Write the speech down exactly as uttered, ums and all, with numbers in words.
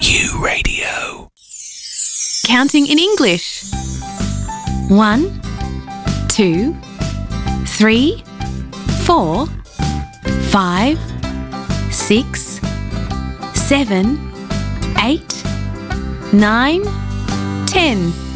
U Radio. Counting in English. One, two, three, four, five, six, seven, eight, nine, ten.